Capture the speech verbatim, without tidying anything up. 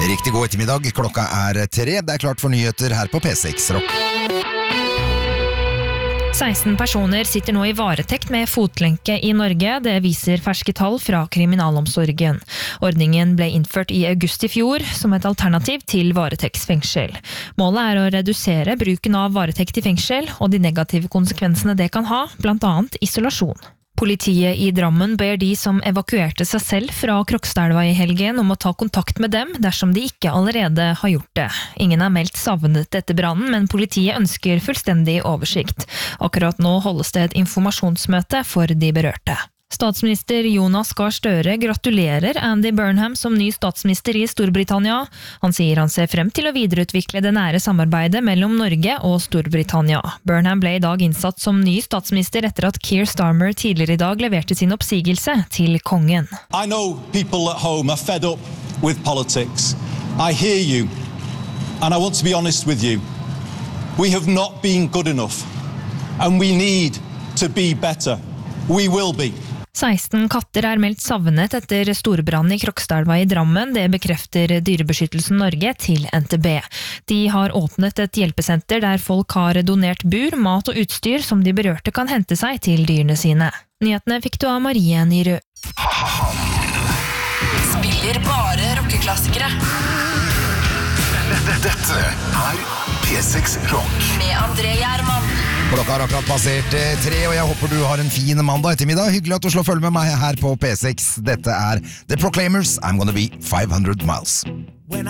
Riktig god ettermiddag, klokka er tre. Det er klart for nyheter her på P seks Rock. seksten personer sitter nå i varetekt med fotlenke i Norge, det viser ferske tall fra kriminalomsorgen. Ordningen ble innført i august i fjor som et alternativ til varetektsfengsel. Målet er å redusere bruken av varetekt i fengsel og de negative konsekvensene det kan ha, blant annet isolasjon. Politiet i Drammen ber de som evakuerte seg selv fra Krokstadelva i helgen om å ta kontakt med dem dersom de ikke allerede har gjort det. Ingen er meldt savnet etter brannen, men politiet ønsker fullstendig oversikt. Akkurat nå holdes det et informasjonsmøte for de berørte. Statsminister Jonas Gahr Støre gratulerer Andy Burnham som ny statsminister i Storbritannia. Han sier han ser frem til å videreutvikle det nære samarbeidet mellom Norge og Storbritannia. Burnham ble i dag innsatt som ny statsminister etter at Keir Starmer tidligere i dag leverte sin oppsigelse til kongen. I know people at home are fed up with politics. I hear you, and I want to be honest with you. We have not been good enough, and we need to be better. We will be. seksten katter er meldt savnet etter storbrann i Krokstadelva i Drammen. Det bekrefter Dyrebeskyttelsen Norge til N T B. De har åpnet et hjelpesenter der folk har donert bur, mat og utstyr som de berørte kan hente seg til dyrene sine. Nyhetene fikk du av Marie Nyrød. Spiller bare rockeklassikere. Dette er P seks Rock med André Gjerman. Klokka har akkurat passert tre, og jeg håper du har en fin mandag ettermiddag. Hyggelig at du slår følge med meg her på P seks. Dette er The Proclaimers, I'm Gonna Be five hundred miles.